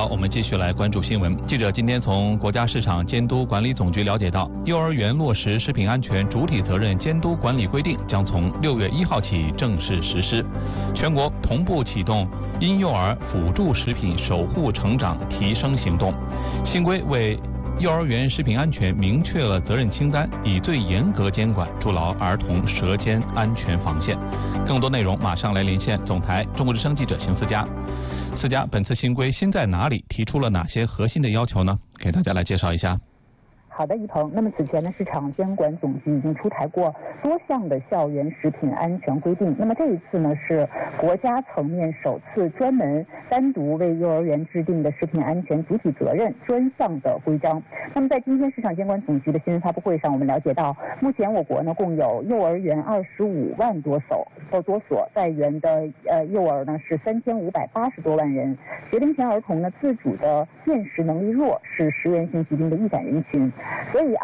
我们继续来关注新闻。记者今天从国家市场监督管理总局了解到，幼儿园落实食品安全主体责任监督管理规定将从6月1号起正式实施，全国同步启动婴幼儿辅助食品守护成长提升行动。新规为幼儿园食品安全明确了责任清单，以最严格监管筑牢儿童舌尖安全防线。更多内容马上来连线总台中国之声记者邢思佳。思佳，本次新规新在哪里？提出了哪些核心的要求呢？给大家来介绍一下。 好的，一鹏。那么此前呢，市场监管总局已经出台过多项的校园食品安全规定。那么这一次呢，是国家层面首次专门单独为幼儿园制定的食品安全主体责任专项的规章。那么在今天市场监管总局的新闻发布会上，我们了解到，目前我国呢共有幼儿园25万多所，在园的幼儿呢是3580多万人。学龄前儿童呢自主的辨识能力弱，是食源性疾病的易感人群。所以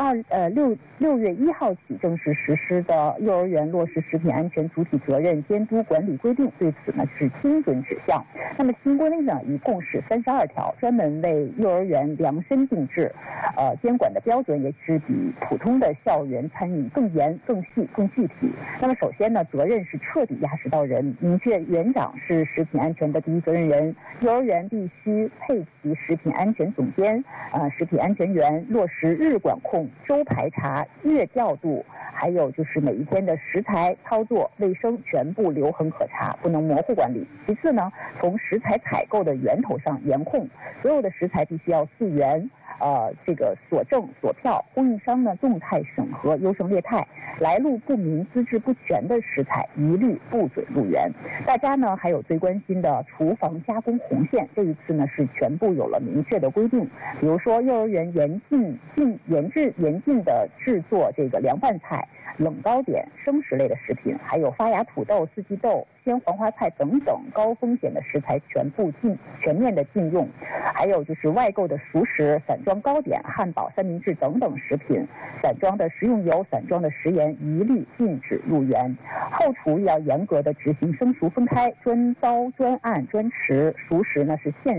6月1号起正式实施的幼儿园落实食品安全主体责任监督管理规定，对此呢是精准指向。那么新规呢一共是32条，专门为幼儿园量身定制，监管的标准也是比普通的校园餐饮更严、更细、更具体。那么首先呢，责任是彻底压实到人，明确园长是食品安全的第一责任人，幼儿园必须配齐食品安全总监、食品安全员，落实日管控、周排查、月调度，还有就是每一天的食材操作卫生全部留痕可查，不能模糊管理。其次呢，从食材采购的源头上严控，所有的食材必须要溯源，索证索票，供应商呢动态审核优胜劣汰，来路不明、资质不全的食材一律不准入园。大家呢还有最关心的厨房加工红线，这一次呢是全部有了明确的规定。比如说幼儿园严禁的制作这个凉拌菜、冷糕点、生食类的食品，还有发芽土豆、四季豆、鲜黄花菜等等高风险的食材全面的禁用。还有就是外购的熟食、散装糕点、汉堡、三明治等等食品，散装的食用油、散装的食盐一律禁止入园。后厨也要严格的执行生熟分开，专刀专案专持，熟食呢是限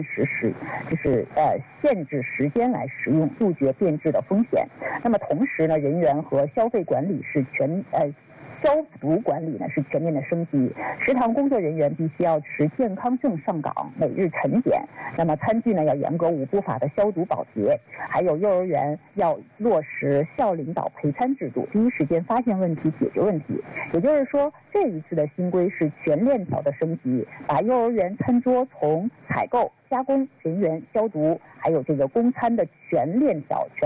制时间来食用，杜绝变质的风险。那么同时呢，人员和消费管理是消毒管理呢是全面的升级，食堂工作人员必须要持健康证上岗，每日晨检。那么餐具呢要严格5不法的消毒保洁，还有幼儿园要落实校领导陪餐制度，第一时间发现问题解决问题。也就是说，这一次的新规是全链条的升级，把幼儿园餐桌从采购、加工、人员、消毒，还有这个供餐的全链条